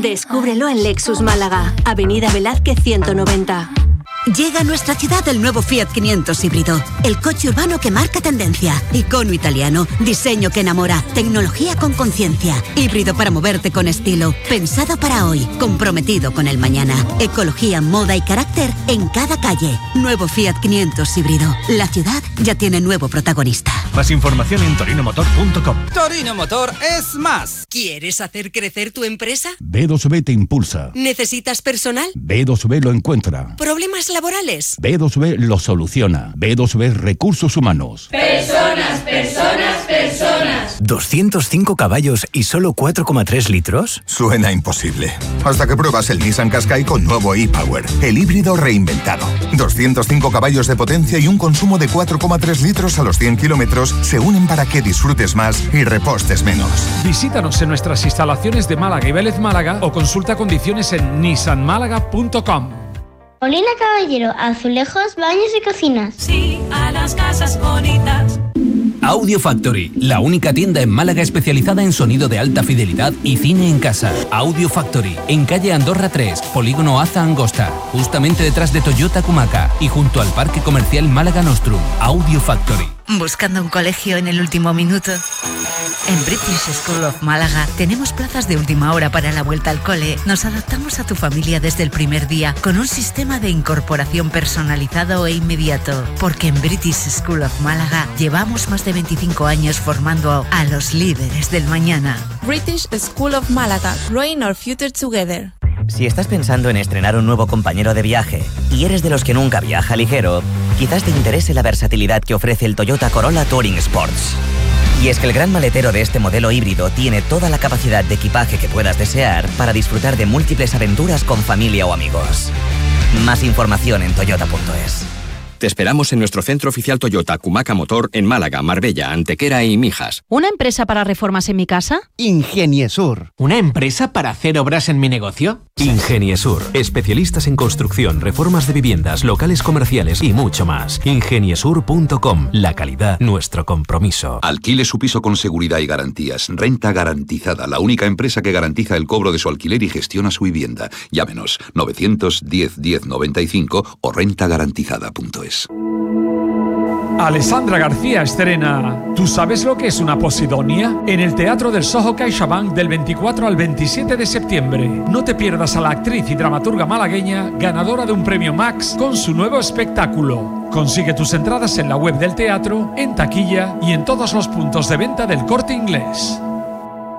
Descúbrelo en Lexus Málaga, Avenida Velázquez 190. Llega a nuestra ciudad el nuevo Fiat 500 híbrido, el coche urbano que marca tendencia, icono italiano, diseño que enamora, tecnología con conciencia, híbrido para moverte con estilo, pensado para hoy, comprometido con el mañana, ecología, moda y carácter en cada calle. Nuevo Fiat 500 híbrido. La ciudad ya tiene nuevo protagonista. Más información en torinomotor.com. Torino Motor es más. ¿Quieres hacer crecer tu empresa? B2B te impulsa. ¿Necesitas personal? B2B lo encuentra. ¿Problemas laborales? B2B lo soluciona. B2B Recursos Humanos. Personas, personas, personas. 205 caballos y solo 4,3 litros. Suena imposible. Hasta que pruebas el Nissan Qashqai con nuevo e-Power, el híbrido reinventado. 205 caballos de potencia y un consumo de 4,3 litros a los 100 kilómetros se unen para que disfrutes más y repostes menos. Visítanos en nuestras instalaciones de Málaga y Vélez Málaga o consulta condiciones en nissanmálaga.com. Molina Caballero, azulejos, baños y cocinas. Sí, a las casas bonitas. Audio Factory, la única tienda en Málaga especializada en sonido de alta fidelidad y cine en casa. Audio Factory, en calle Andorra 3, Polígono Aza Angosta, justamente detrás de Toyota Kumaca y junto al Parque Comercial Málaga Nostrum. Audio Factory. ¿Buscando un colegio en el último minuto? En British School of Málaga tenemos plazas de última hora para la vuelta al cole. Nos adaptamos a tu familia desde el primer día con un sistema de incorporación personalizado e inmediato. Porque en British School of Málaga llevamos más de 25 años formando a los líderes del mañana. British School of Málaga, growing our future together. Si estás pensando en estrenar un nuevo compañero de viaje y eres de los que nunca viaja ligero, quizás te interese la versatilidad que ofrece el Toyota Corolla Touring Sports. Y es que el gran maletero de este modelo híbrido tiene toda la capacidad de equipaje que puedas desear para disfrutar de múltiples aventuras con familia o amigos. Más información en toyota.es. Te esperamos en nuestro centro oficial Toyota Kumaca Motor en Málaga, Marbella, Antequera y Mijas. ¿Una empresa para reformas en mi casa? Ingeniesur. ¿Una empresa para hacer obras en mi negocio? Ingeniesur. Especialistas en construcción, reformas de viviendas, locales comerciales y mucho más. Ingeniesur.com. La calidad, nuestro compromiso. Alquile su piso con seguridad y garantías. Renta Garantizada, la única empresa que garantiza el cobro de su alquiler y gestiona su vivienda. Llámenos 910 10 95 o rentagarantizada.es. Alessandra García estrena ¿Tú sabes lo que es una posidonia? En el Teatro del Soho CaixaBank del 24 al 27 de septiembre. No te pierdas a la actriz y dramaturga malagueña ganadora de un premio Max con su nuevo espectáculo. Consigue tus entradas en la web del teatro, en taquilla y en todos los puntos de venta del Corte Inglés.